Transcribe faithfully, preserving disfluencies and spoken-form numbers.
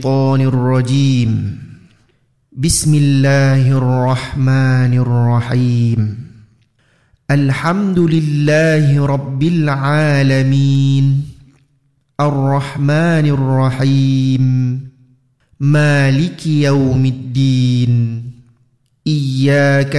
الشيطان الرجيم. بسم الله الرحمن الرحيم. الحمد لله رب العالمين، الرحمن الرحيم، مالك يوم الدين، إياك